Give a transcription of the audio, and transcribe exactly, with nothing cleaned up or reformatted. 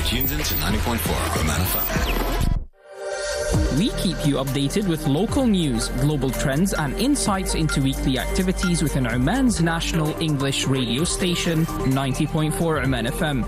tuned in to ninety point four Oman F M. We keep you updated with local news, global trends, and insights into weekly activities within Oman's national English radio station, ninety point four Oman F M.